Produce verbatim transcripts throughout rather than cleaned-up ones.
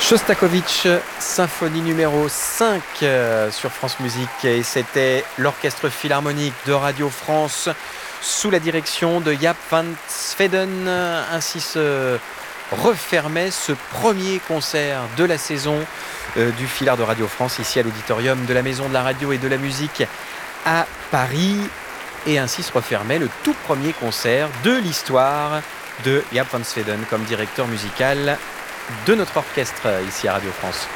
Shostakovich, symphonie numéro cinq euh, sur France Musique, et c'était l'orchestre philharmonique de Radio France sous la direction de Jaap van Zweden. Ainsi se refermait ce premier concert de la saison euh, du Philhar de Radio France ici à l'auditorium de la Maison de la Radio et de la Musique à Paris, et ainsi se refermait le tout premier concert de l'histoire de Jaap van Zweden comme directeur musical de notre orchestre ici à Radio France.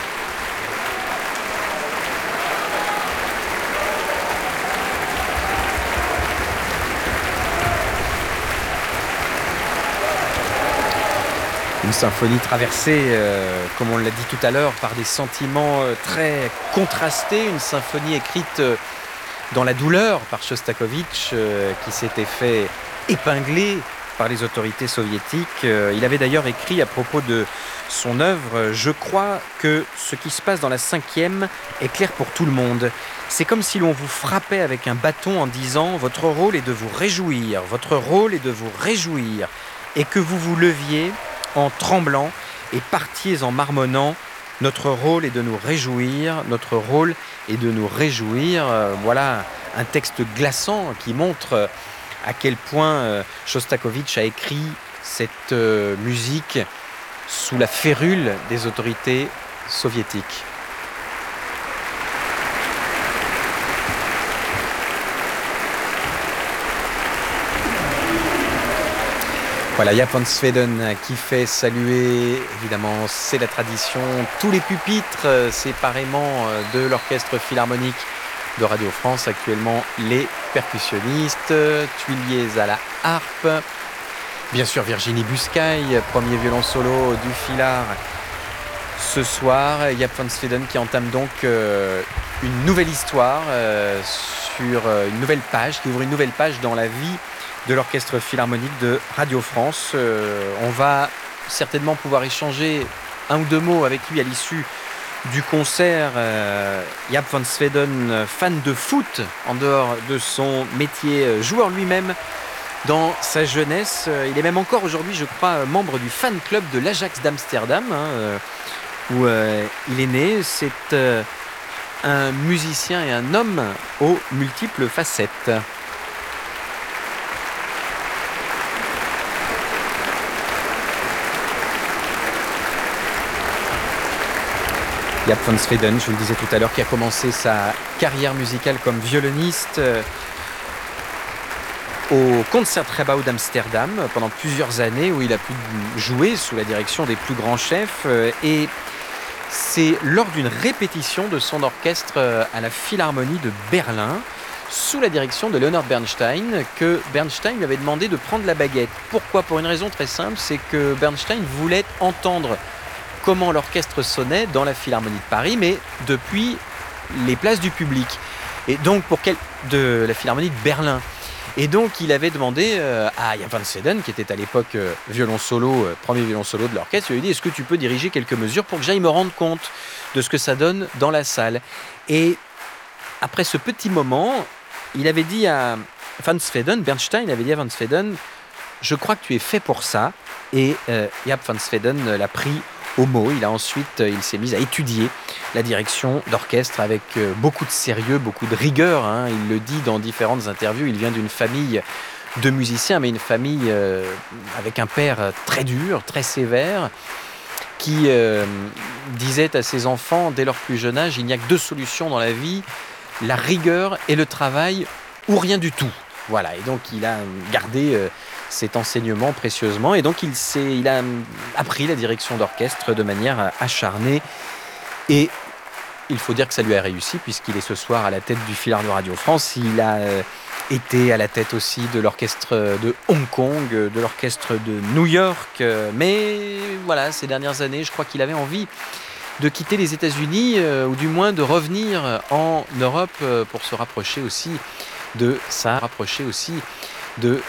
Une symphonie traversée, euh, comme on l'a dit tout à l'heure, par des sentiments euh, très contrastés. Une symphonie écrite euh, dans la douleur par Shostakovich, euh, qui s'était fait épingler par les autorités soviétiques. Il avait d'ailleurs écrit à propos de son œuvre « Je crois que ce qui se passe dans la cinquième est clair pour tout le monde. C'est comme si l'on vous frappait avec un bâton en disant « Votre rôle est de vous réjouir, votre rôle est de vous réjouir » et que vous vous leviez en tremblant et partiez en marmonnant « Notre rôle est de nous réjouir, notre rôle est de nous réjouir ». Voilà un texte glaçant qui montre à quel point Shostakovich a écrit cette musique sous la férule des autorités soviétiques. Voilà, Jaap van Zweden qui fait saluer, évidemment, c'est la tradition, tous les pupitres séparément de l'orchestre philharmonique de Radio France, actuellement les percussionnistes, Tuiliez à la harpe, bien sûr Virginie Buscaille, premier violon solo du Philhar ce soir. Jaap van Zweden qui entame donc euh, une nouvelle histoire euh, sur une nouvelle page, qui ouvre une nouvelle page dans la vie de l'orchestre philharmonique de Radio France. Euh, on va certainement pouvoir échanger un ou deux mots avec lui à l'issue du concert. euh, Jaap van Zweden, fan de foot en dehors de son métier, joueur lui-même dans sa jeunesse. Il est même encore aujourd'hui, je crois, membre du fan club de l'Ajax d'Amsterdam, hein, euh, où euh, il est né. C'est euh, un musicien et un homme aux multiples facettes. Jaap van Zweden, je vous le disais tout à l'heure, qui a commencé sa carrière musicale comme violoniste euh, au Concertgebouw d'Amsterdam pendant plusieurs années, où il a pu jouer sous la direction des plus grands chefs. Euh, et c'est lors d'une répétition de son orchestre euh, à la Philharmonie de Berlin, sous la direction de Leonard Bernstein, que Bernstein lui avait demandé de prendre la baguette. Pourquoi ? Pour une raison très simple, c'est que Bernstein voulait entendre comment l'orchestre sonnait dans la Philharmonie de Paris, mais depuis les places du public. Et donc, pour quel... de la Philharmonie de Berlin. Et donc, il avait demandé euh, à Jaap van Zweden, qui était à l'époque euh, violon solo, euh, premier violon solo de l'orchestre, il lui a dit « Est-ce que tu peux diriger quelques mesures pour que j'aille me rendre compte de ce que ça donne dans la salle ?» Et après ce petit moment, il avait dit à van Zweden, Bernstein avait dit à van Zweden « Je crois que tu es fait pour ça. » Et euh, Jaap van Zweden l'a pris au mot. Il a ensuite, il s'est mis à étudier la direction d'orchestre avec beaucoup de sérieux, beaucoup de rigueur, hein. Il le dit dans différentes interviews, il vient d'une famille de musiciens, mais une famille euh, avec un père très dur, très sévère, qui euh, disait à ses enfants dès leur plus jeune âge, il n'y a que deux solutions dans la vie, la rigueur et le travail, ou rien du tout. Voilà, et donc il a gardé euh, cet enseignement précieusement, et donc il, s'est, il a appris la direction d'orchestre de manière acharnée, et il faut dire que ça lui a réussi, puisqu'il est ce soir à la tête du Philhar de Radio France. Il a euh, été à la tête aussi de l'orchestre de Hong Kong, de l'orchestre de New York, euh, mais voilà, ces dernières années, je crois qu'il avait envie de quitter les États-Unis, euh, ou du moins de revenir en Europe euh, pour se rapprocher aussi de ça, rapprocher aussi de